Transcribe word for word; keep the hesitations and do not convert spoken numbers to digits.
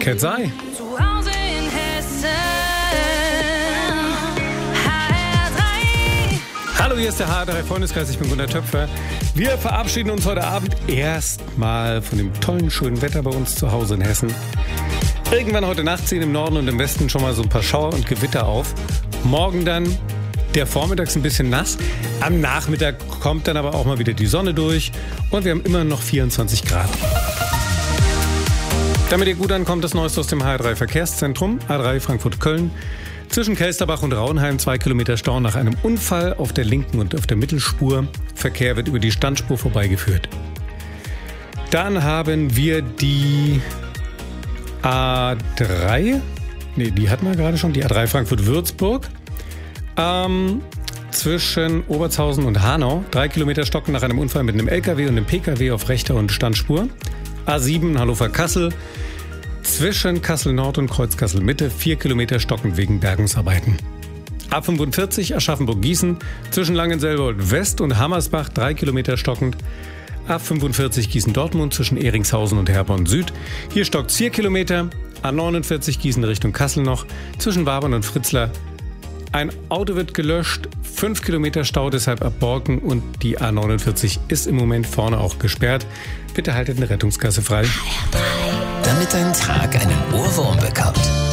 Cat sei. Zu Hause in Hessen. H R drei. Hallo, hier ist der H R drei Freundeskreis, ich bin Gunnar Töpfer. Wir verabschieden uns heute Abend erstmal von dem tollen, schönen Wetter bei uns zu Hause in Hessen. Irgendwann heute Nacht ziehen im Norden und im Westen schon mal so ein paar Schauer und Gewitter auf. Morgen dann der Vormittags ein bisschen nass. Am Nachmittag kommt dann aber auch mal wieder die Sonne durch und wir haben immer noch vierundzwanzig Grad. Damit ihr gut ankommt, das Neueste aus dem H R drei Verkehrszentrum, A drei Frankfurt-Köln. Zwischen Kelsterbach und Raunheim zwei Kilometer Stau nach einem Unfall auf der linken und auf der Mittelspur. Verkehr wird über die Standspur vorbeigeführt. Dann haben wir die A drei, nee, die hatten wir gerade schon, die A drei Frankfurt-Würzburg. Ähm, zwischen Obertshausen und Hanau. Drei Kilometer stocken nach einem Unfall mit einem L K W und einem P K W auf rechter und Standspur. A sieben Hannover-Kassel. Zwischen Kassel-Nord und Kreuz-Kassel-Mitte. Vier Kilometer stockend wegen Bergungsarbeiten. A fünfundvierzig Aschaffenburg-Gießen. Zwischen Langenselbold-West und Hammersbach. Drei Kilometer stockend. A fünfundvierzig Gießen-Dortmund zwischen Ehringshausen und Herborn-Süd. Hier stockt vier Kilometer. A neunundvierzig Gießen Richtung Kassel noch. Zwischen Wabern und Fritzlar. Ein Auto wird gelöscht, fünf Kilometer Stau, deshalb ab Borken und die A neunundvierzig ist im Moment vorne auch gesperrt. Bitte haltet eine Rettungskasse frei. Damit dein Tag einen Ohrwurm bekommt.